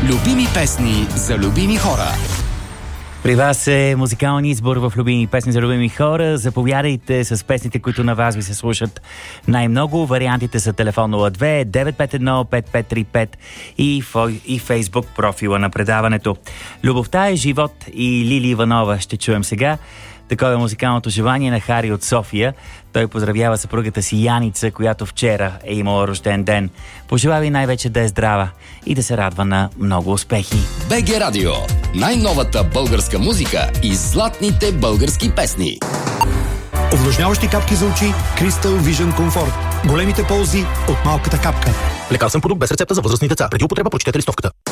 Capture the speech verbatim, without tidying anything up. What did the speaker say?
Любими песни за любими хора. При вас е музикалния избор в любими песни за любими хора. Заповядайте с песните, които на вас ви се слушат най-много. Вариантите са телефон нула две девет пет едно пет пет три пет и, и Фейсбук профила на предаването. Любовта е живот и Лили Иванова ще чуем сега. Такова е музикалното желание на Хари от София. Той поздравява съпругата си Яница, която вчера е имала рожден ден. Пожелава и най-вече да е здрава и да се радва на много успехи. БГ Радио. Най-новата българска музика и златните български песни. Увлажняващи капки за очи Crystal Vision Comfort. Големите ползи от малката капка. Лекарствен продукт без рецепта за възрастни деца. Преди употреба прочетете листовката.